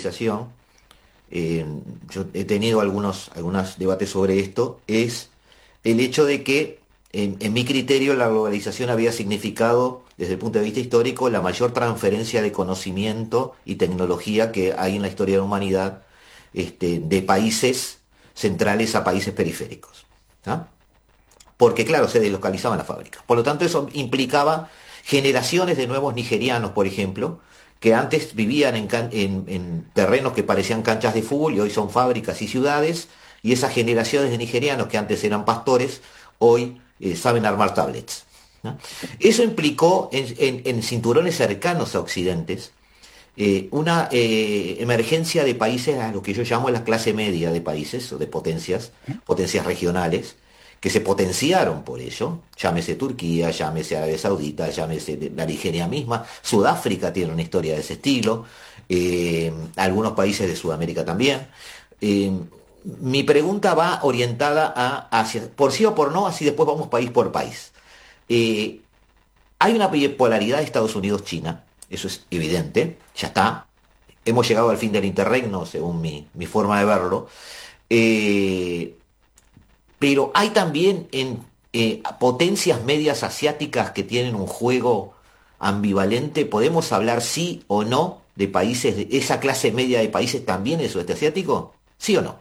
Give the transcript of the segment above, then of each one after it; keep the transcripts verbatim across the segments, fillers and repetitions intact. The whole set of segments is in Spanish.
globalización, eh, yo he tenido algunos, algunos debates sobre esto, es el hecho de que, en, en mi criterio, la globalización había significado, desde el punto de vista histórico, la mayor transferencia de conocimiento y tecnología que hay en la historia de la humanidad, este, de países centrales a países periféricos, ¿tá? Porque, claro, se deslocalizaban las fábricas. Por lo tanto, eso implicaba generaciones de nuevos nigerianos, por ejemplo, que antes vivían en, en, en terrenos que parecían canchas de fútbol y hoy son fábricas y ciudades, y esas generaciones de nigerianos que antes eran pastores, hoy eh, saben armar tablets, ¿no? Eso implicó en, en, en cinturones cercanos a Occidentes eh, una eh, emergencia de países a lo que yo llamo la clase media de países o de potencias, potencias regionales, que se potenciaron por ello, llámese Turquía, llámese Arabia Saudita, llámese la Nigeria misma, Sudáfrica tiene una historia de ese estilo, eh, algunos países de Sudamérica también. Eh, mi pregunta va orientada a hacia, por sí o por no, así después vamos país por país. Eh, hay una bipolaridad de Estados Unidos-China, eso es evidente, ya está. Hemos llegado al fin del interregno, según mi, mi forma de verlo. Eh, pero hay también en, eh, potencias medias asiáticas que tienen un juego ambivalente. ¿Podemos hablar sí o no de países, de esa clase media de países también del sudeste asiático? ¿Sí o no?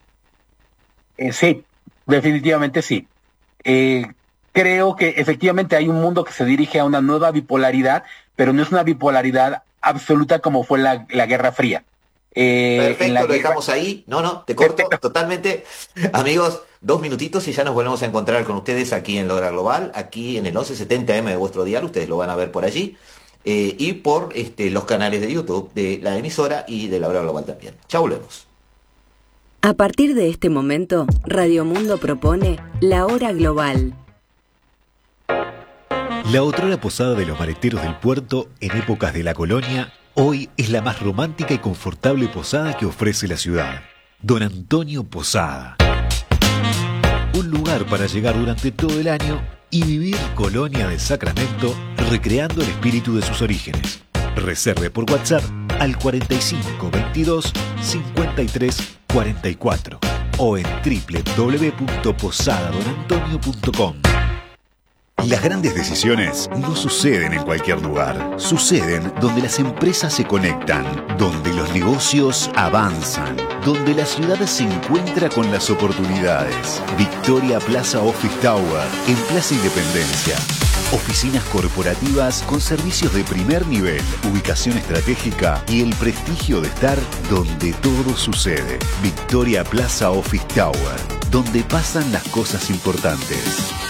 Eh, sí, definitivamente sí. Eh, creo que efectivamente hay un mundo que se dirige a una nueva bipolaridad, pero no es una bipolaridad absoluta como fue la, la Guerra Fría. Eh, Perfecto, lo guerra... dejamos ahí. No, no, te corto Perfecto. totalmente. Amigos, dos minutitos y ya nos volvemos a encontrar con ustedes aquí en Logra Global, aquí en el once setenta eme de vuestro dial, ustedes lo van a ver por allí, eh, y por este, los canales de YouTube de la emisora y de Logra Global también. Chau, volvemos. A partir de este momento, Radio Mundo propone La Hora Global. La otrora posada de los mareteros del puerto en épocas de la colonia, hoy es la más romántica y confortable posada que ofrece la ciudad. Don Antonio Posada. Un lugar para llegar durante todo el año y vivir Colonia de Sacramento, recreando el espíritu de sus orígenes. Reserve por WhatsApp al cuarenta y cinco veintidós cincuenta y tres cuarenta y cuatro o en doble u doble u doble u punto posada don antonio punto com. Las grandes decisiones no suceden en cualquier lugar. Suceden donde las empresas se conectan, donde los negocios avanzan, donde la ciudad se encuentra con las oportunidades. Victoria Plaza Office Tower, en Plaza Independencia. Oficinas corporativas con servicios de primer nivel, ubicación estratégica y el prestigio de estar donde todo sucede. Victoria Plaza Office Tower, donde pasan las cosas importantes.